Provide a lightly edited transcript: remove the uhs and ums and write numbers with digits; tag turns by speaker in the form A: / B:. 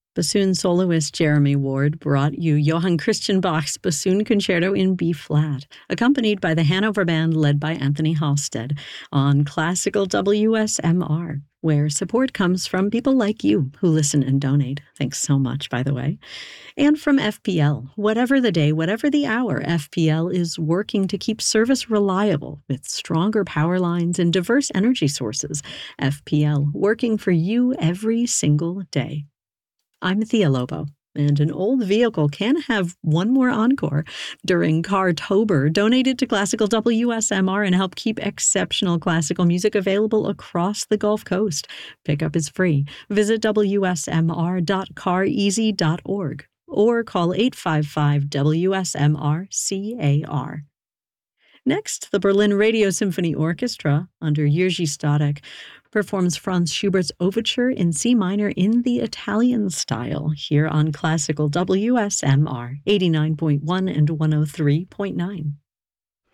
A: Bassoon soloist Jeremy Ward brought you Johann Christian Bach's Bassoon Concerto in B-flat, accompanied by the Hanover Band led by Anthony Halstead on Classical WSMR, where support comes from people like you who listen and donate. Thanks so much, by the way. And from FPL. Whatever the day, whatever the hour, FPL is working to keep service reliable with stronger power lines and diverse energy sources. FPL, working for you every single day. I'm Thea Lobo, and an old vehicle can have one more encore. During Cartober, donate it to Classical WSMR and help keep exceptional classical music available across the Gulf Coast. Pickup is free. Visit wsmr.careasy.org or call 855-WSMR-CAR. Next, the Berlin Radio Symphony Orchestra, under Jiří Stanek, performs Franz Schubert's Overture in C minor in the Italian style, here on Classical WSMR 89.1 and 103.9.